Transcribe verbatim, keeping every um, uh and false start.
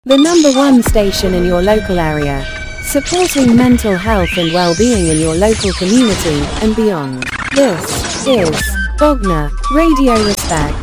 The number one station in your local area, supporting mental health and well-being in your local community and beyond. This is Bogner Radio Respect.